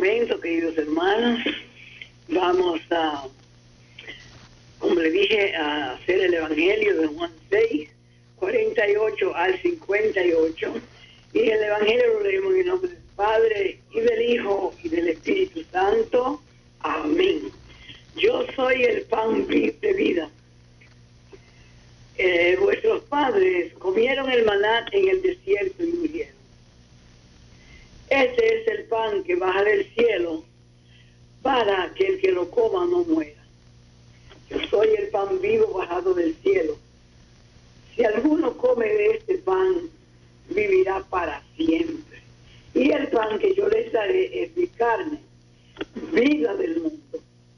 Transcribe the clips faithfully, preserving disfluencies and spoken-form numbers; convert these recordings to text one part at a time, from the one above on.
momento, queridos hermanos, vamos a, como le dije, a hacer el Evangelio de Juan seis, cuarenta y ocho al cincuenta y ocho. Y el Evangelio lo leemos en el nombre del Padre, y del Hijo, y del Espíritu Santo. Amén. Yo soy el pan de vida. Eh, vuestros padres comieron el maná en el desierto y murieron. Este es el pan que baja del cielo para que el que lo coma no muera. Yo soy el pan vivo bajado del cielo. Si alguno come de este pan, vivirá para siempre. Y el pan que yo les daré es mi carne, vida del mundo.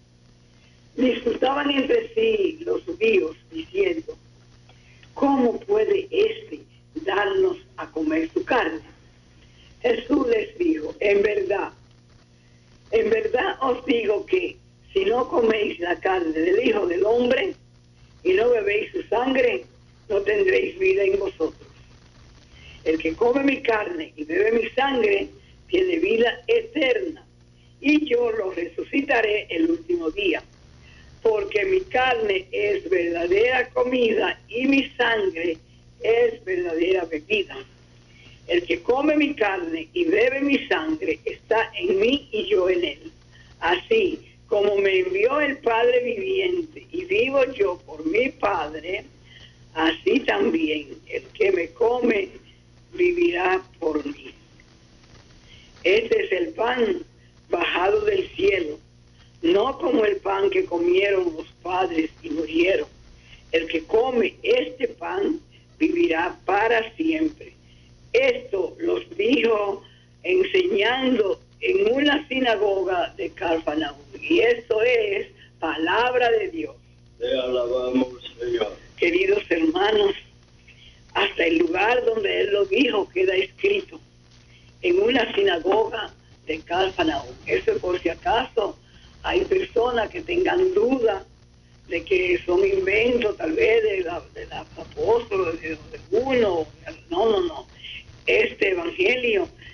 Disputaban entre sí los judíos, diciendo: ¿cómo puede éste darnos a comer su carne? Jesús les dijo: en verdad, en verdad os digo que si no coméis la carne del Hijo del Hombre y no bebéis su sangre, no tendréis vida en vosotros. El que come mi carne y bebe mi sangre tiene vida eterna, y yo lo resucitaré el último día. Porque mi carne es verdadera comida y mi sangre es verdadera bebida. El que come mi carne y bebe mi sangre está en mí y yo en él. Así como me envió el Padre viviente y vivo yo por mi Padre, así también el que me come vivirá por mí. Este es el pan bajado del cielo, no como el pan que comieron los padres y murieron. El que come este pan vivirá para siempre. Esto los dijo enseñando en una sinagoga de Cafarnaúm. Y esto es palabra de Dios. Te alabamos, Señor. Queridos hermanos, hasta el lugar donde Él lo dijo queda escrito, en una sinagoga de Cafarnaúm. Eso es por si acaso hay personas que tengan duda de que son inventos tal vez de la, de la apóstoles, de, de uno. No, no, no. Este evangelio